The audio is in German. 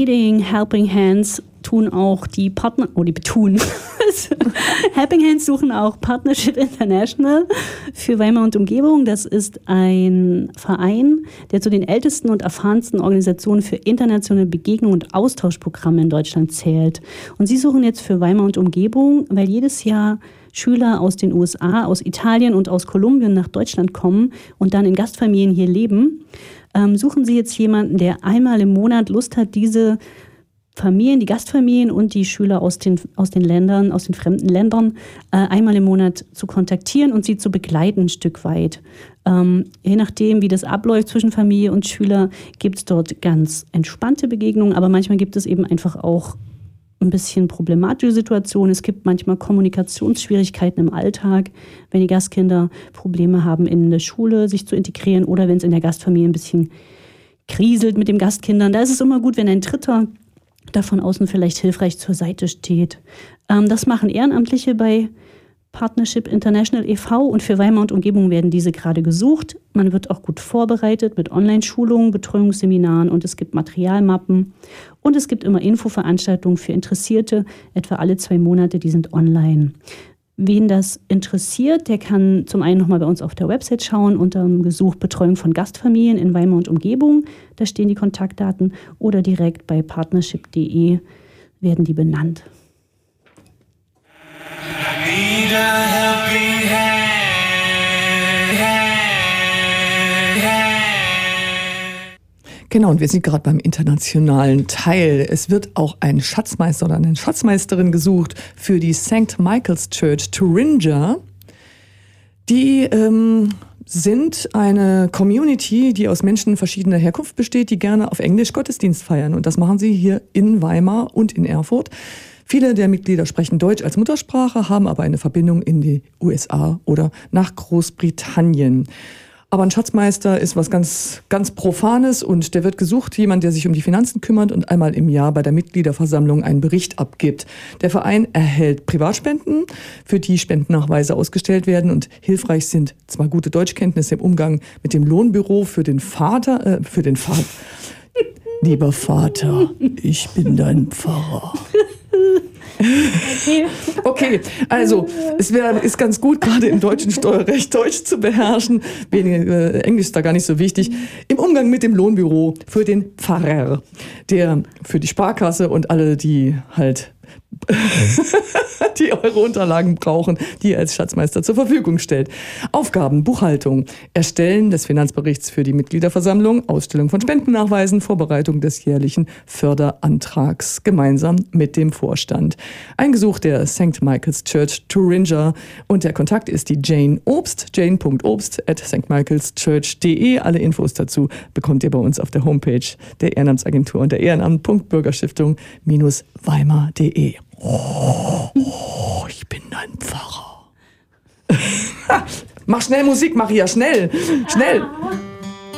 Leading Helping Hands tun auch die Partner, Helping Hands suchen auch Partnership International für Weimar und Umgebung. Das ist ein Verein, der zu den ältesten und erfahrensten Organisationen für internationale Begegnung und Austauschprogramme in Deutschland zählt. Und sie suchen jetzt für Weimar und Umgebung, weil jedes Jahr Schüler aus den USA, aus Italien und aus Kolumbien nach Deutschland kommen und dann in Gastfamilien hier leben, suchen sie jetzt jemanden, der einmal im Monat Lust hat, diese Familien, die Gastfamilien und die Schüler aus den Ländern, aus den fremden Ländern, einmal im Monat zu kontaktieren und sie zu begleiten ein Stück weit. Je nachdem, wie das abläuft zwischen Familie und Schüler, gibt es dort ganz entspannte Begegnungen, aber manchmal gibt es eben einfach auch ein bisschen problematische Situationen. Es gibt manchmal Kommunikationsschwierigkeiten im Alltag, wenn die Gastkinder Probleme haben, in der Schule sich zu integrieren oder wenn es in der Gastfamilie ein bisschen kriselt mit den Gastkindern. Da ist es immer gut, wenn ein Dritter da von außen vielleicht hilfreich zur Seite steht. Das machen Ehrenamtliche bei Partnership International e.V. und für Weimar und Umgebung werden diese gerade gesucht. Man wird auch gut vorbereitet mit Online-Schulungen, Betreuungsseminaren und es gibt Materialmappen und es gibt immer Infoveranstaltungen für Interessierte, etwa alle 2 Monate, die sind online. Wen das interessiert, der kann zum einen nochmal bei uns auf der Website schauen unter dem Gesuch Betreuung von Gastfamilien in Weimar und Umgebung. Da stehen die Kontaktdaten oder direkt bei partnership.de werden die benannt. Genau, und wir sind gerade beim internationalen Teil. Es wird auch ein Schatzmeister oder eine Schatzmeisterin gesucht für die St. Michael's Church Thuringia. Die sind eine Community, die aus Menschen verschiedener Herkunft besteht, die gerne auf Englisch Gottesdienst feiern. Und das machen sie hier in Weimar und in Erfurt. Viele der Mitglieder sprechen Deutsch als Muttersprache, haben aber eine Verbindung in die USA oder nach Großbritannien. Aber ein Schatzmeister ist was ganz, ganz Profanes und der wird gesucht, jemand, der sich um die Finanzen kümmert und einmal im Jahr bei der Mitgliederversammlung einen Bericht abgibt. Der Verein erhält Privatspenden, für die Spendennachweise ausgestellt werden und hilfreich sind zwar gute Deutschkenntnisse im Umgang mit dem Lohnbüro für den Vater. Lieber Vater, ich bin dein Pfarrer. Okay, also es ist ganz gut, gerade im deutschen Steuerrecht Deutsch zu beherrschen. Englisch ist da gar nicht so wichtig. Im Umgang mit dem Lohnbüro für den Pfarrer, der für die Sparkasse und alle, die halt die eure Unterlagen brauchen, die ihr als Schatzmeister zur Verfügung stellt. Aufgaben, Buchhaltung, Erstellen des Finanzberichts für die Mitgliederversammlung, Ausstellung von Spendennachweisen, Vorbereitung des jährlichen Förderantrags gemeinsam mit dem Vorstand. Eingesucht der St. Michael's Church Thuringia und der Kontakt ist die Jane Obst, jane.obst@stmichaelschurch.de. Alle Infos dazu bekommt ihr bei uns auf der Homepage der Ehrenamtsagentur unter ehrenamt.bürgerstiftung-weimar.de. Ich bin ein Pfarrer. Mach schnell Musik, Maria, schnell, schnell.